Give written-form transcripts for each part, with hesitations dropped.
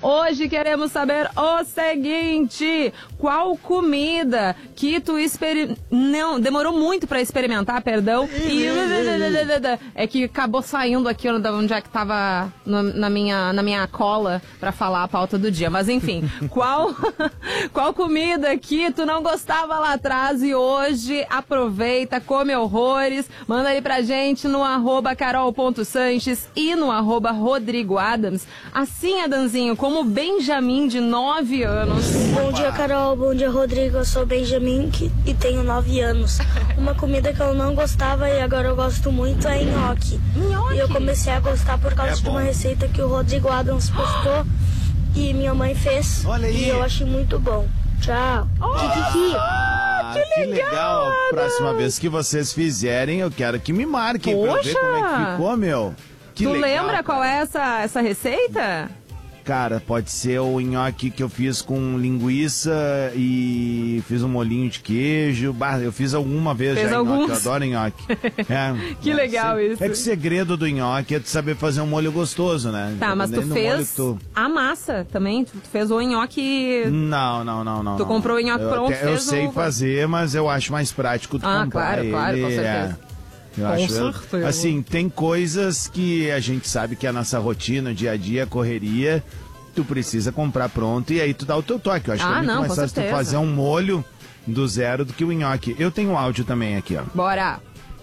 Hoje queremos saber o seguinte: qual comida que tu não demorou muito pra experimentar, perdão, e é que acabou saindo aqui onde é que tava na minha cola pra falar a pauta do dia, mas enfim, qual comida que tu não gostava lá atrás e hoje aproveita, come horrores? Manda aí pra gente no @carol.sanches e no @rodrigoadams. Assim, Adanzinho, como o Benjamin, de 9 anos. Bom dia, Carol. Bom dia, Rodrigo. Eu sou o Benjamin e tenho 9 anos. Uma comida que eu não gostava e agora eu gosto muito é nhoque. E eu comecei a gostar por causa de uma receita que o Rodrigo Adams postou e minha mãe fez. Olha aí. E eu achei muito bom. Tchau. Que legal! Próxima vez que vocês fizerem, eu quero que me marquem pra eu ver como é que ficou, meu. Que tu legal, lembra qual é essa receita? Cara, pode ser o nhoque que eu fiz com linguiça e fiz um molhinho de queijo. Bah, eu fiz alguma vez já nhoque, eu adoro nhoque. Que legal isso. É que o segredo do nhoque é tu saber fazer um molho gostoso, né? Tá, mas tu fez a massa também? Tu fez o nhoque... Não. Tu comprou o nhoque pronto, eu sei fazer, mas eu acho mais prático tu comprar ele. Claro, com certeza. Eu acho, assim, tem coisas que a gente sabe que é a nossa rotina, o dia a dia, a correria, tu precisa comprar pronto e aí tu dá o teu toque. Eu acho que é muito mais fácil tu fazer um molho do zero do que o nhoque. Eu tenho um áudio também aqui, ó. Bora!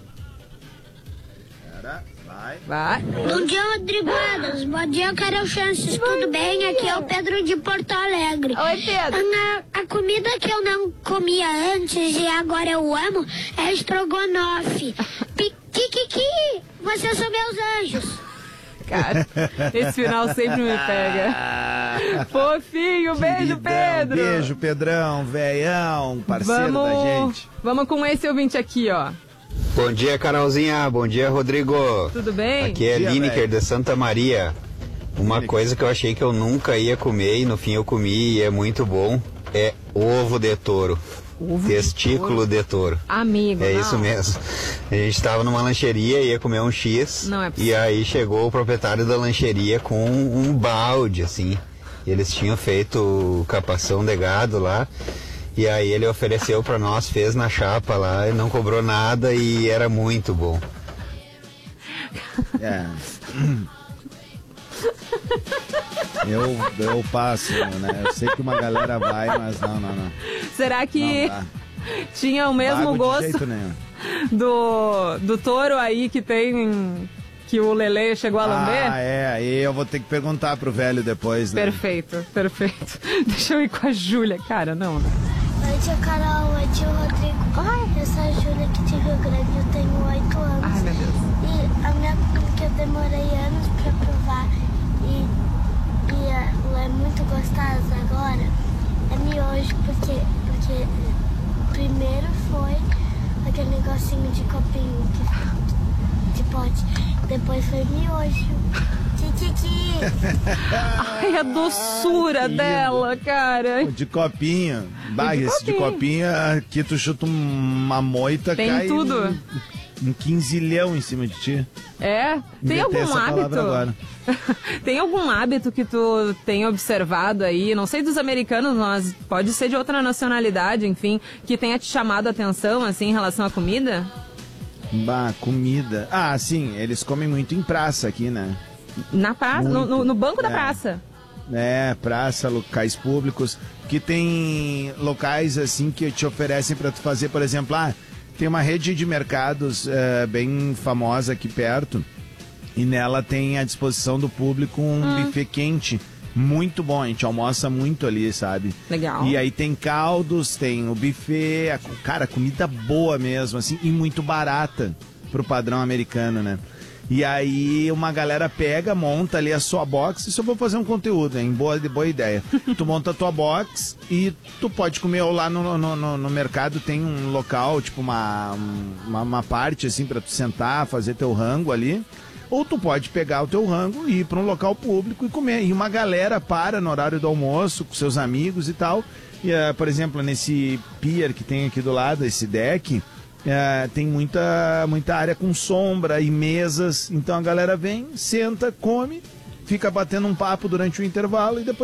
Vai. Bom dia, Rodrigo Adams. Bom dia, Carol Chances. Tudo bem? Aqui é o Pedro de Porto Alegre. Oi, Pedro. A comida que eu não comia antes e agora eu amo é estrogonofe. Kikiki, vocês são meus anjos. Cara, esse final sempre me pega. Fofinho, beijo, Pedro. Beijo, Pedrão, velhão, parceiro da gente. Vamos com esse ouvinte aqui, ó. Bom dia, Carolzinha. Bom dia, Rodrigo. Tudo bem? Aqui é Lineker de Santa Maria. Uma coisa que eu achei que eu nunca ia comer e no fim eu comi e é muito bom é ovo de touro. Testículo de touro. Amigo, é isso mesmo. A gente estava numa lancheria, ia comer um X. Não é possível. E aí chegou o proprietário da lancheria com um balde, assim. E eles tinham feito capação de gado lá. E aí ele ofereceu pra nós, fez na chapa lá e não cobrou nada e era muito bom. Eu passo, né? Eu sei que uma galera vai, mas não. Será que tinha o mesmo gosto do touro aí que tem... que o Lelê chegou a lamber? Aí eu vou ter que perguntar pro velho depois, né? Perfeito. Deixa eu ir com a Júlia, cara, não. Oi, tia Carol, oi, tio Rodrigo. Eu sou a Júlia aqui de Rio Grande, eu tenho 8 anos. Ai, meu Deus. E a minha comida que eu demorei anos pra provar e ela é muito gostosa agora é miojo, porque primeiro foi aquele negocinho de copinho de pote, depois foi miojo. Ai, a doçura dela, cara. De copinho. Esse de copinho, aqui tu chuta uma moita, tem cai tudo. Um quinzilhão em cima de ti. Tem algum hábito? Tem algum hábito que tu tem observado aí, não sei dos americanos, mas pode ser de outra nacionalidade, enfim, que tenha te chamado a atenção, assim, em relação à comida? Comida. Sim, eles comem muito em praça aqui, né? Na praça? No banco da praça? Praça, locais públicos, que tem locais assim que te oferecem para tu fazer, por exemplo, tem uma rede de mercados bem famosa aqui perto e nela tem à disposição do público um buffet quente, muito bom, a gente almoça muito ali, sabe? Legal. E aí tem caldos, tem o buffet, cara, comida boa mesmo, assim, e muito barata pro padrão americano, né? E aí uma galera pega, monta ali a sua box, isso eu vou fazer um conteúdo, hein? Boa ideia. Tu monta a tua box e tu pode comer, ou lá no mercado tem um local, tipo uma parte assim pra tu sentar, fazer teu rango ali. Ou tu pode pegar o teu rango e ir pra um local público e comer. E uma galera para no horário do almoço com seus amigos e tal. E, por exemplo, nesse pier que tem aqui do lado, esse deck... tem muita área com sombra e mesas, então a galera vem, senta, come, fica batendo um papo durante o intervalo e depois